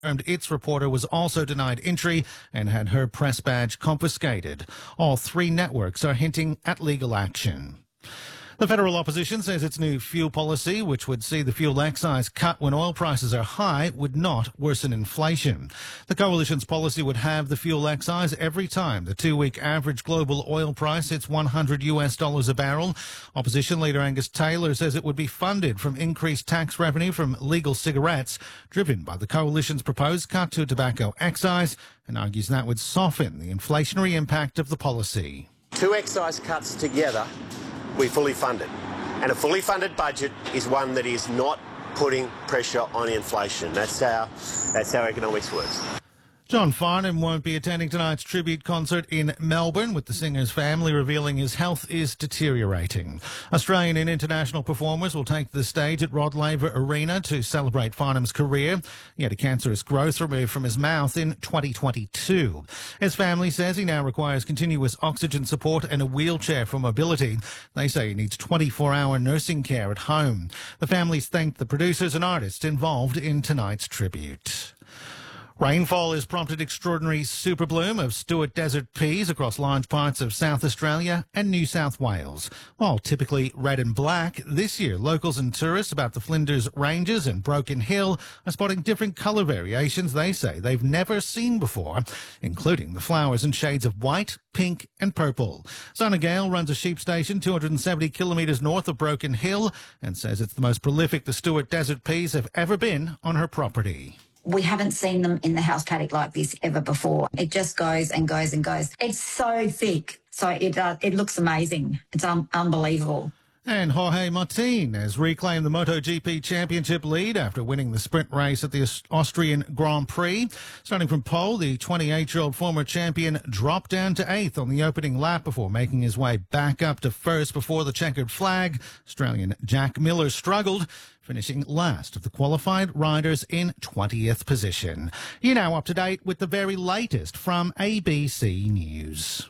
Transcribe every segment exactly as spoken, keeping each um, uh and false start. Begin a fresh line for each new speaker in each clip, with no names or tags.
its reporter was also denied entry and had her press badge confiscated. All three networks are hinting at legal action. The federal opposition says its new fuel policy, which would see the fuel excise cut when oil prices are high, would not worsen inflation. The coalition's policy would have the fuel excise every time the two-week average global oil price hits one hundred US dollars a barrel. Opposition leader Angus Taylor says it would be funded from increased tax revenue from legal cigarettes, driven by the coalition's proposed cut to tobacco excise, and argues that would soften the inflationary impact of the policy.
Two excise cuts together, we fully funded. And a fully funded budget is one that is not putting pressure on inflation. That's how, that's how economics works.
John Farnham won't be attending tonight's tribute concert in Melbourne, with the singer's family revealing his health is deteriorating. Australian and international performers will take the stage at Rod Laver Arena to celebrate Farnham's career. He had a cancerous growth removed from his mouth in twenty twenty-two. His family says he now requires continuous oxygen support and a wheelchair for mobility. They say he needs twenty-four hour nursing care at home. The families thanked the producers and artists involved in tonight's tribute. Rainfall has prompted extraordinary super bloom of Stuart Desert peas across large parts of South Australia and New South Wales. While typically red and black, this year locals and tourists about the Flinders Ranges and Broken Hill are spotting different colour variations they say they've never seen before, including the flowers in shades of white, pink and purple. Sana Gale runs a sheep station two hundred seventy kilometres north of Broken Hill and says it's the most prolific the Stuart Desert peas have ever been on her property.
We haven't seen them in the house paddock like this ever before. It just goes and goes and goes. It's so thick, so it uh, it looks amazing. It's um, unbelievable.
And Jorge Martin has reclaimed the MotoGP championship lead after winning the sprint race at the Austrian Grand Prix. Starting from pole, the twenty-eight-year-old former champion dropped down to eighth on the opening lap before making his way back up to first before the checkered flag. Australian Jack Miller struggled, finishing last of the qualified riders in twentieth position. You're now up to date with the very latest from A B C News.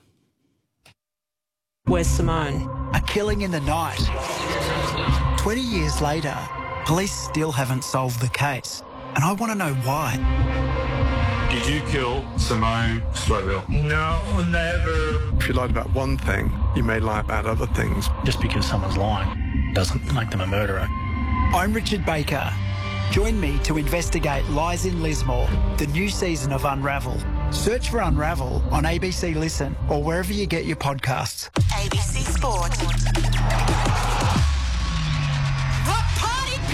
Where's Simone?
A killing in the night. twenty years later, police still haven't solved the case. And I want to know why.
Did you kill Simone Slowell?
No, never.
If you lied about one thing, you may lie about other things.
Just because someone's lying doesn't make them a murderer.
I'm Richard Baker. Join me to investigate Lies in Lismore, the new season of Unravel. Search for Unravel on A B C Listen or wherever you get your podcasts.
A B C Sport.